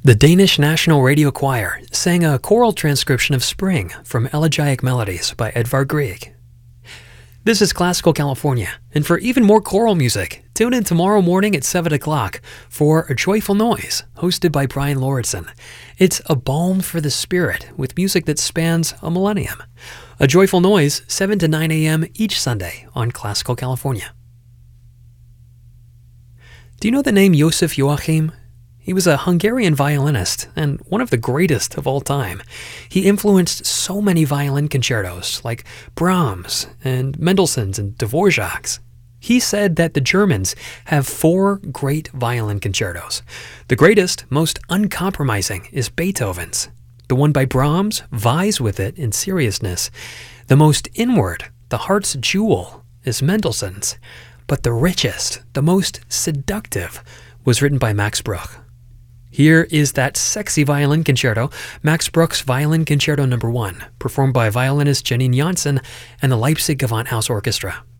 The Danish National Radio Choir sang a choral transcription of Spring from Elegiac Melodies by Edvard Grieg. This is Classical California, and for even more choral music, tune in tomorrow morning at 7 o'clock for A Joyful Noise, hosted by Brian Lauritsen. It's a balm for the spirit with music that spans a millennium. A Joyful Noise, 7 to 9 a.m. each Sunday on Classical California. Do you know the name Josef Joachim? He was a Hungarian violinist and one of the greatest of all time. He influenced so many violin concertos like Brahms and Mendelssohn's and Dvorak's. He said that the Germans have 4 great violin concertos. The greatest, most uncompromising, is Beethoven's. The one by Brahms vies with it in seriousness. The most inward, the heart's jewel, is Mendelssohn's. But the richest, the most seductive, was written by Max Bruch. Here is that sexy violin concerto, Max Bruch's Violin Concerto No. 1, performed by violinist Janine Janssen and the Leipzig Gewandhaus Orchestra.